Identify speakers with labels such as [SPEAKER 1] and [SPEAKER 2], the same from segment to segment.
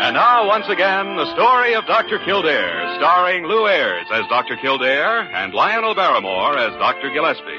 [SPEAKER 1] And now, once again, the story of Dr. Kildare, starring Lou Ayres as Dr. Kildare and Lionel Barrymore as Dr. Gillespie.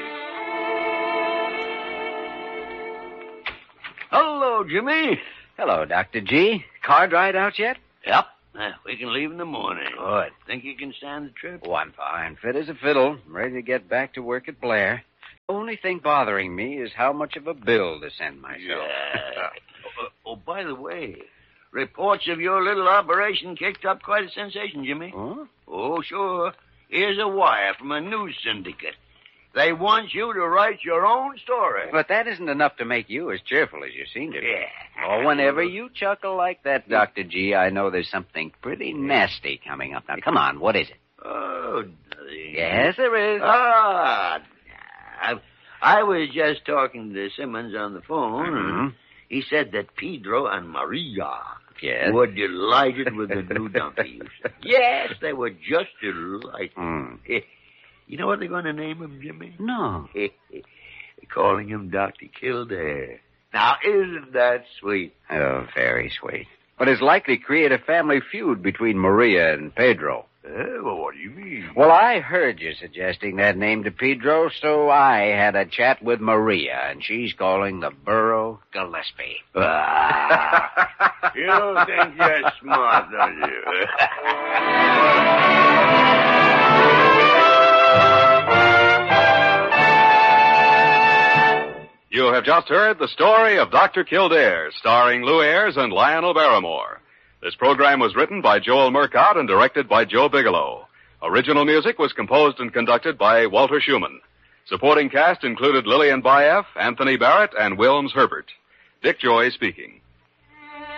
[SPEAKER 2] Hello, Jimmy.
[SPEAKER 3] Hello, Dr. G. Card ride out yet?
[SPEAKER 2] Yep. We can leave in the morning.
[SPEAKER 3] Good.
[SPEAKER 2] Think you can stand the trip?
[SPEAKER 3] Oh, I'm fine. Fit as a fiddle. I'm ready to get back to work at Blair. The only thing bothering me is how much of a bill to send myself.
[SPEAKER 2] Yeah. By the way, reports of your little operation kicked up quite a sensation, Jimmy.
[SPEAKER 3] Huh?
[SPEAKER 2] Oh, sure. Here's a wire from a news syndicate. They want you to write your own story.
[SPEAKER 3] But that isn't enough to make you as cheerful as you seem to be.
[SPEAKER 2] Yeah.
[SPEAKER 3] Oh, whenever you chuckle like that, Dr. G, I know there's something pretty nasty coming up. Now, come on, what is it?
[SPEAKER 2] Oh, nothing.
[SPEAKER 3] Yes, there is.
[SPEAKER 2] I was just talking to Simmons on the phone.
[SPEAKER 3] Mm-hmm.
[SPEAKER 2] And he said that Pedro and Maria
[SPEAKER 3] Yes?
[SPEAKER 2] were delighted with the new donkey. Yes, they were just delighted.
[SPEAKER 3] Mm.
[SPEAKER 2] You know what they're going to name him, Jimmy?
[SPEAKER 3] No.
[SPEAKER 2] They're calling him Dr. Kildare. Now, isn't that sweet?
[SPEAKER 3] Oh, very sweet. But it's likely to create a family feud between Maria and Pedro.
[SPEAKER 2] Well, what do you mean?
[SPEAKER 3] Well, I heard you suggesting that name to Pedro, so I had a chat with Maria, and she's calling the borough Gillespie.
[SPEAKER 2] You think you're smart, don't you?
[SPEAKER 1] You have just heard the story of Dr. Kildare, starring Lou Ayres and Lionel Barrymore. This program was written by Joel Murcott and directed by Joe Bigelow. Original music was composed and conducted by Walter Schumann. Supporting cast included Lillian Baeff, Anthony Barrett, and Wilms Herbert. Dick Joy speaking.